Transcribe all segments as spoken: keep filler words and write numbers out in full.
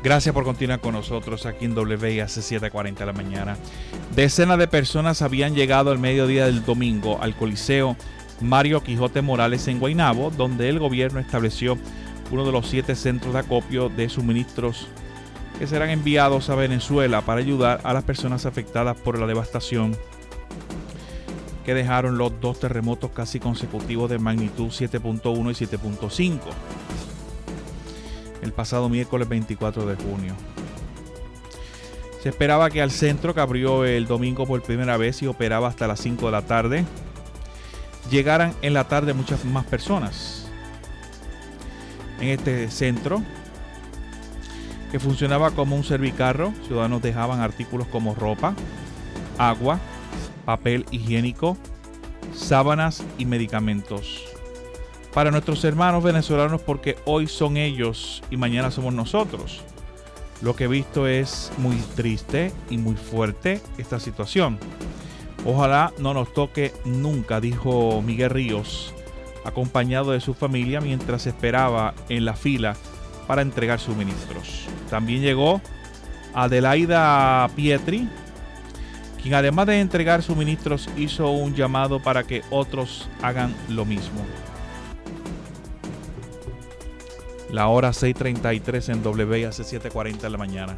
Gracias por continuar con nosotros aquí en W I A C siete cuarenta de la mañana. Decenas de personas habían llegado al mediodía del domingo al Coliseo Mario Quijote Morales en Guaynabo, donde el gobierno estableció uno de los siete centros de acopio de suministros que serán enviados a Venezuela para ayudar a las personas afectadas por la devastación que dejaron los dos terremotos casi consecutivos de magnitud siete punto uno y siete punto cinco. El pasado miércoles veinticuatro de junio. Se esperaba que al centro, que abrió el domingo por primera vez y operaba hasta las cinco de la tarde, llegaran en la tarde muchas más personas. En este centro, que funcionaba como un servicarro, ciudadanos dejaban artículos como ropa, agua, papel higiénico, sábanas y medicamentos para nuestros hermanos venezolanos, porque hoy son ellos y mañana somos nosotros. Lo que he visto es muy triste y muy fuerte esta situación. Ojalá no nos toque nunca, dijo Miguel Ríos, acompañado de su familia mientras esperaba en la fila para entregar suministros. También llegó Adelaida Pietri, quien además de entregar suministros hizo un llamado para que otros hagan lo mismo. La hora seis treinta y tres en W I A C siete cuarenta de la mañana.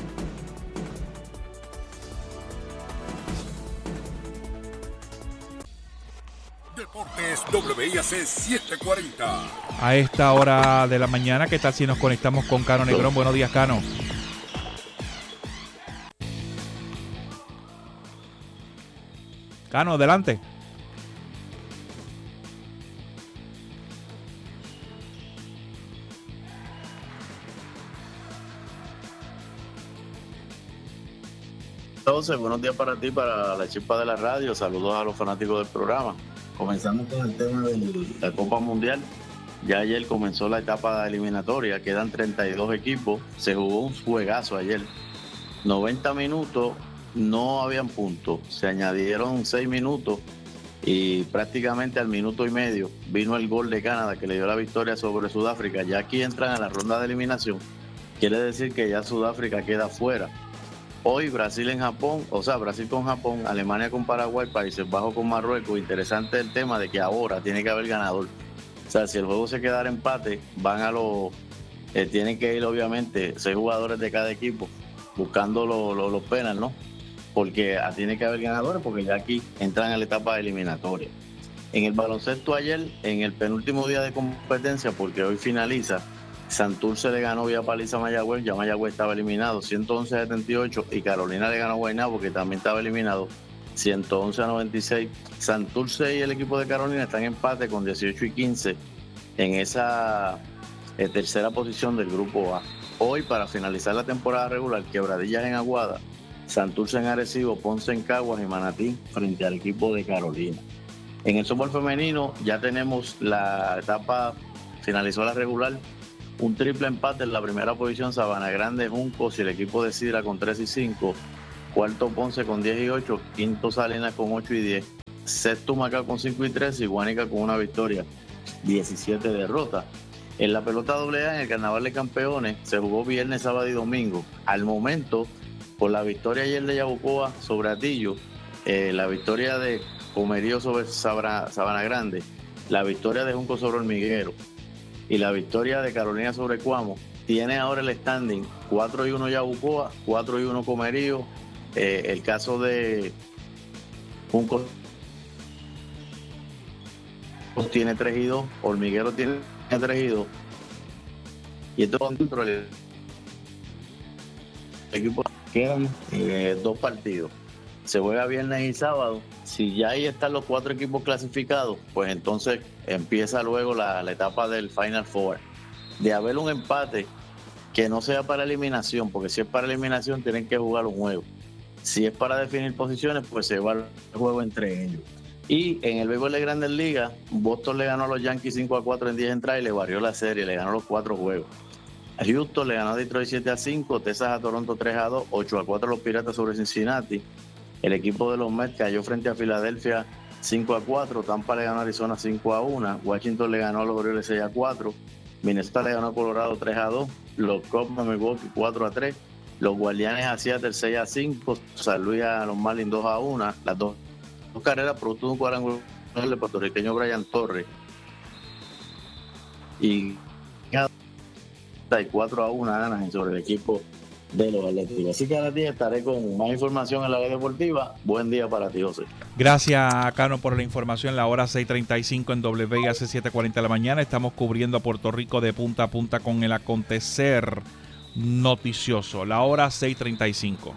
Deportes W I A C siete cuarenta. A esta hora de la mañana, ¿qué tal si nos conectamos con Cano Negrón? Buenos días, Cano. Cano, adelante. Entonces, buenos días para ti, para la chispa de la radio. Saludos a los fanáticos del programa. Comenzamos con el tema de la Copa Mundial. Ya ayer comenzó la etapa eliminatoria, quedan treinta y dos equipos. Se jugó un juegazo ayer. noventa minutos, no habían puntos. Se añadieron seis minutos y prácticamente al minuto y medio vino el gol de Canadá que le dio la victoria sobre Sudáfrica. Ya aquí entran a la ronda de eliminación. Quiere decir que ya Sudáfrica queda fuera. Hoy Brasil en Japón, o sea, Brasil con Japón, Alemania con Paraguay, Países Bajos con Marruecos. Interesante el tema de que ahora tiene que haber ganador. O sea, si el juego se quedara empate, van a los... Eh, tienen que ir obviamente seis jugadores de cada equipo buscando lo, lo, los penales, ¿no? Porque ah, tiene que haber ganadores, porque ya aquí entran a la etapa eliminatoria. En el baloncesto ayer, en el penúltimo día de competencia, porque hoy finaliza, Santurce le ganó vía paliza a Mayagüez, ya Mayagüez estaba eliminado, ciento once a setenta y ocho, y Carolina le ganó a Guaynabo, que también estaba eliminado, ciento once a noventa y seis. Santurce y el equipo de Carolina están en empate con dieciocho y quince en esa eh, tercera posición del grupo A. Hoy, para finalizar la temporada regular, Quebradillas en Aguada, Santurce en Arecibo, Ponce en Caguas y Manatí frente al equipo de Carolina. En el softball femenino ya tenemos la etapa, finalizó la regular, un triple empate en la primera posición, Sabana Grande, Juncos y el equipo de Sidra con tres y cinco. Cuarto Ponce con diez y ocho. Quinto Salinas con ocho y diez. Sexto Macao con cinco y tres. Y Guánica con una victoria, diecisiete derrotas. En la pelota doble A, en el Carnaval de Campeones, se jugó viernes, sábado y domingo. Al momento, por la victoria ayer de Yabucoa sobre Atillo, eh, la victoria de Comerío sobre Sabana, Sabana Grande, la victoria de Junco sobre Hormiguero y la victoria de Carolina sobre Cuamo, tiene ahora el standing cuatro y uno Yabucoa, cuatro y uno Comerío. Eh, el caso de Junco tiene tres y dos, Hormiguero tiene tres y dos. Y esto dentro del equipo quedan eh, dos partidos. Se juega viernes y sábado. Si ya ahí están los cuatro equipos clasificados, pues entonces empieza luego la, la etapa del Final Four. De haber un empate que no sea para eliminación, porque si es para eliminación tienen que jugar un juego. Si es para definir posiciones, pues se va el juego entre ellos. Y en el béisbol de Grandes Ligas, Boston le ganó a los Yankees cinco a cuatro en diez entradas y le barrió la serie, le ganó los cuatro juegos. A Houston le ganó a Detroit siete a cinco, Texas a Toronto tres a dos, ocho a cuatro los Piratas sobre Cincinnati. El equipo de los Mets cayó frente a Filadelfia cinco a cuatro, Tampa le ganó a Arizona cinco a uno, Washington le ganó a los Orioles seis a cuatro, Minnesota le ganó a Colorado tres a dos, los Cubs a Milwaukee cuatro a tres, los Guardianes a Seattle seis a cinco, San Luis a los Marlins dos a uno, las dos, dos carreras producto de un cuadrangular del puertorriqueño Brian Torres, y cuatro a uno ganan sobre el equipo de los Atléticos. Así que ahora día estaré con más información en la red deportiva. Buen día para ti, José. Gracias, Cano, por la información. La hora seis treinta y cinco en W I A C siete cuarenta de la mañana. Estamos cubriendo a Puerto Rico de punta a punta con el acontecer noticioso. La hora seis treinta y cinco.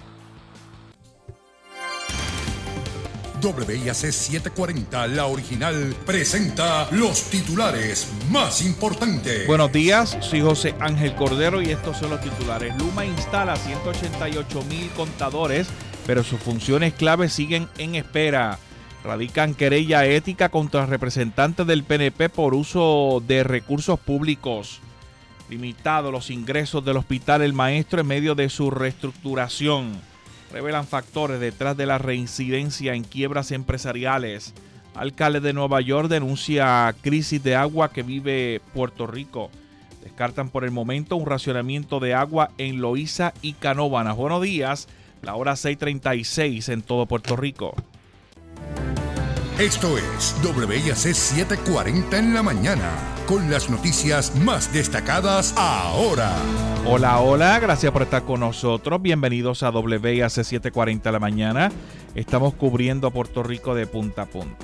W I A C setecientos cuarenta, la original, presenta los titulares más importantes. Buenos días, soy José Ángel Cordero y estos son los titulares. Luma instala ciento ochenta y ocho mil contadores, pero sus funciones clave siguen en espera. Radican querella ética contra representantes del P N P por uso de recursos públicos. Limitados los ingresos del Hospital El Maestro en medio de su reestructuración. Revelan factores detrás de la reincidencia en quiebras empresariales. Alcalde de Nueva York denuncia crisis de agua que vive Puerto Rico. Descartan por el momento un racionamiento de agua en Loíza y Canóvanas. Buenos días, la hora seis treinta y seis en todo Puerto Rico. Esto es W I A C setecientos cuarenta en la mañana, con las noticias más destacadas ahora. Hola, hola, gracias por estar con nosotros. Bienvenidos a W I A C setecientos cuarenta en la mañana. Estamos cubriendo a Puerto Rico de punta a punta.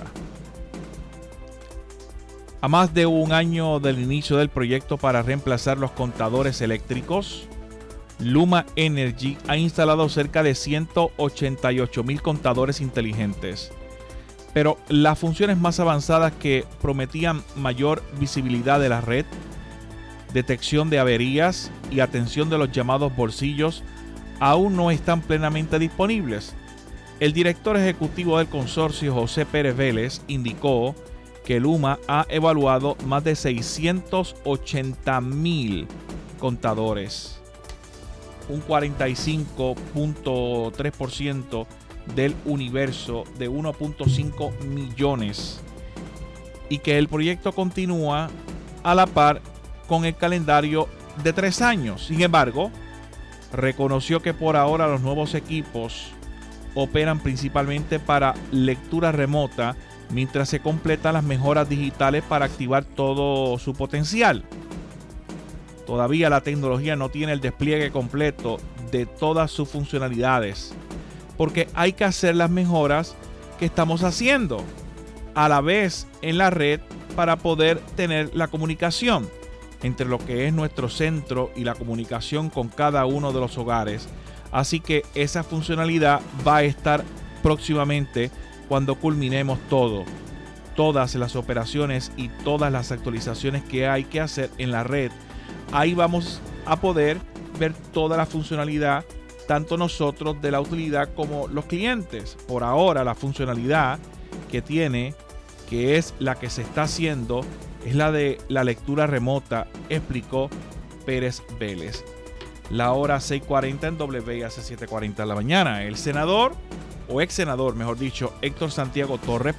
A más de un año del inicio del proyecto para reemplazar los contadores eléctricos, Luma Energy ha instalado cerca de ciento ochenta y ocho mil contadores inteligentes. Pero las funciones más avanzadas que prometían mayor visibilidad de la red, detección de averías y atención de los llamados bolsillos aún no están plenamente disponibles. El director ejecutivo del consorcio, José Pérez Vélez, indicó que Luma ha evaluado más de seiscientos ochenta mil contadores, un cuarenta y cinco punto tres por ciento del universo de uno punto cinco millones, y que el proyecto continúa a la par con el calendario de tres años. Sin embargo, reconoció que por ahora los nuevos equipos operan principalmente para lectura remota mientras se completan las mejoras digitales para activar todo su potencial. Todavía la tecnología no tiene el despliegue completo de todas sus funcionalidades, porque hay que hacer las mejoras que estamos haciendo a la vez en la red para poder tener la comunicación entre lo que es nuestro centro y la comunicación con cada uno de los hogares. Así que esa funcionalidad va a estar próximamente cuando culminemos todo, todas las operaciones y todas las actualizaciones que hay que hacer en la red. Ahí vamos a poder ver toda la funcionalidad, tanto nosotros de la utilidad como los clientes. Por ahora la funcionalidad que tiene, que es la que se está haciendo, es la de la lectura remota, explicó Pérez Vélez. La hora seis cuarenta en W I A C setecientos cuarenta de la mañana. El senador, o ex senador, mejor dicho, Héctor Santiago Torres,